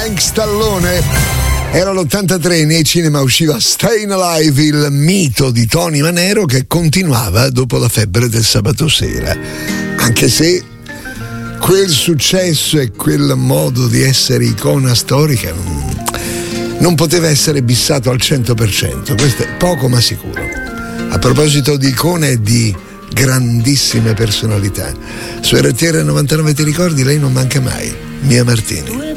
Frank Stallone. Era l'83, nei cinema usciva Stayin' Alive, il mito di Tony Manero che continuava dopo la febbre del sabato sera. Anche se quel successo e quel modo di essere icona storica non poteva essere bissato al 100%, questo è poco ma sicuro. A proposito di icone e di grandissime personalità, su RTL 99 ti ricordi, lei non manca mai, Mia Martini.